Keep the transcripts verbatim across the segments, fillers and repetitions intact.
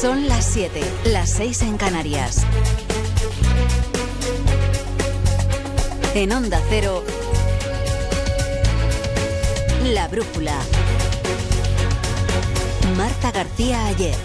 Son las siete, las seis en Canarias. En Onda Cero, La Brújula. Marta García Ayer.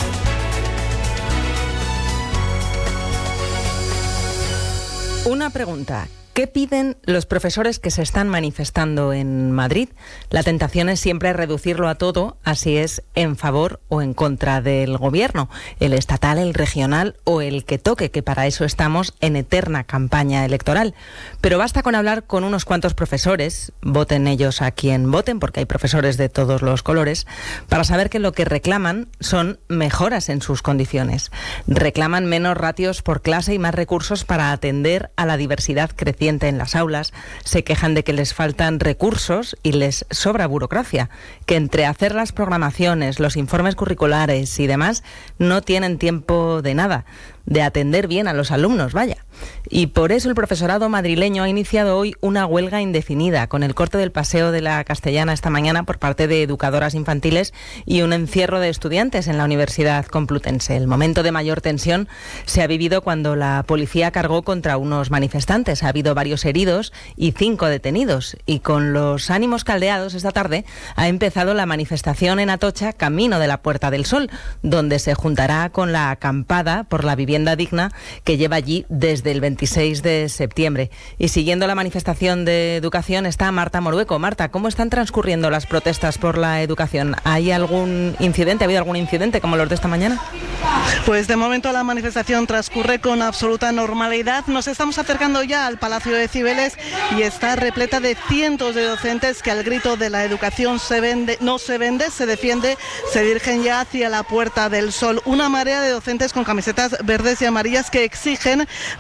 Una pregunta. ¿Qué piden los profesores que se están manifestando en Madrid? La tentación es siempre reducirlo a todo, así es, en favor o en contra del gobierno, el estatal, el regional o el que toque, que para eso estamos en eterna campaña electoral. Pero basta con hablar con unos cuantos profesores, voten ellos a quien voten, porque hay profesores de todos los colores, para saber que lo que reclaman son mejoras en sus condiciones. Reclaman menos ratios por clase y más recursos para atender a la diversidad creciente en las aulas, se quejan de que les faltan recursos y les sobra burocracia, que entre hacer las programaciones, los informes curriculares y demás, no tienen tiempo de nada, de atender bien a los alumnos, vaya. Y por eso el profesorado madrileño ha iniciado hoy una huelga indefinida, con el corte del paseo de la Castellana esta mañana por parte de educadoras infantiles y un encierro de estudiantes en la Universidad Complutense. El momento de mayor tensión se ha vivido cuando la policía cargó contra unos manifestantes. Ha habido varios heridos y cinco detenidos. Y con los ánimos caldeados, esta tarde ha empezado la manifestación en Atocha, camino de la Puerta del Sol, donde se juntará con la acampada por la vivienda digna que lleva allí desde el veintiséis de septiembre. Y siguiendo la manifestación de educación está Marta Morueco. Marta, ¿cómo están transcurriendo las protestas por la educación? ¿Hay algún incidente? ¿Ha habido algún incidente como los de esta mañana? Pues de momento la manifestación transcurre con absoluta normalidad. Nos estamos acercando ya al Palacio de Cibeles y está repleta de cientos de docentes que al grito de la educación se vende, no se vende, se defiende, se dirigen ya hacia la Puerta del Sol. Una marea de docentes con camisetas verdes y amarillas que exigen